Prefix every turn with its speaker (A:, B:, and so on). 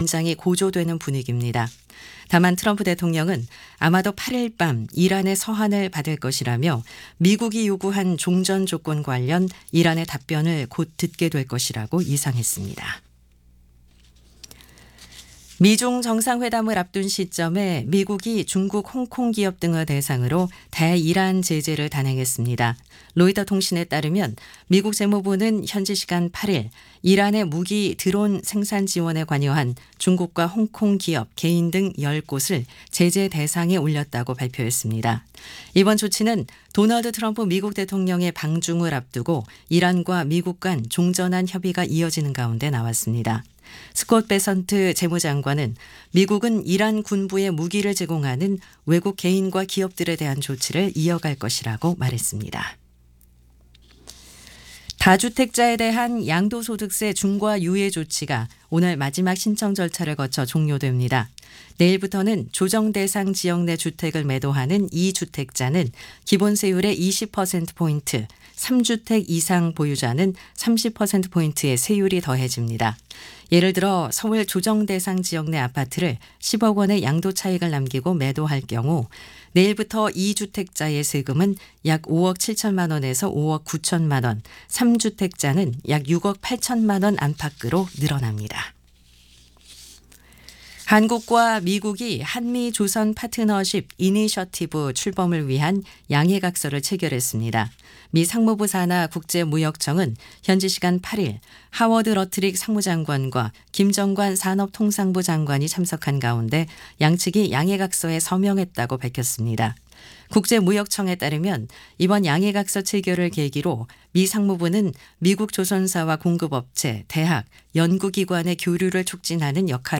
A: 긴장이 고조되는 분위기입니다. 다만 트럼프 대통령은 아마도 8일 밤 이란의 서한을 받을 것이라며 미국이 요구한 종전 조건 관련 이란의 답변을 곧 듣게 될 것이라고 예상했습니다. 미중 정상회담을 앞둔 시점에 미국이 중국, 홍콩 기업 등을 대상으로 대이란 제재를 단행했습니다. 로이터 통신에 따르면 미국 재무부는 현지 시간 8일 이란의 무기 드론 생산 지원에 관여한 중국과 홍콩 기업, 개인 등 10곳을 제재 대상에 올렸다고 발표했습니다. 이번 조치는 도널드 트럼프 미국 대통령의 방중을 앞두고 이란과 미국 간 종전한 협의가 이어지는 가운데 나왔습니다. 스콧 베선트 재무장관은 미국은 이란 군부에 무기를 제공하는 외국 개인과 기업들에 대한 조치를 이어갈 것이라고 말했습니다. 다주택자에 대한 양도소득세 중과 유예 조치가 오늘 마지막 신청 절차를 거쳐 종료됩니다. 내일부터는 조정 대상 지역 내 주택을 매도하는 2주택자는 기본세율의 20%포인트, 3주택 이상 보유자는 30%포인트의 세율이 더해집니다. 예를 들어 서울 조정 대상 지역 내 아파트를 10억 원의 양도 차익을 남기고 매도할 경우 내일부터 2주택자의 세금은 약 5억 7천만 원에서 5억 9천만 원, 3주택자는 약 6억 8천만 원 안팎으로 늘어납니다. 한국과 미국이 한미 조선 파트너십 이니셔티브 출범을 위한 양해각서를 체결했습니다. 미 상무부 산하 국제무역청은 현지 시간 8일 하워드 러트릭 상무장관과 김정관 산업통상부 장관이 참석한 가운데 양측이 양해각서에 서명했다고 밝혔습니다. 국제무역청에 따르면 이번 양해각서 체결을 계기로 미 상무부는 미국 조선사와 공급업체, 대학, 연구기관의 교류를 촉진하는 역할을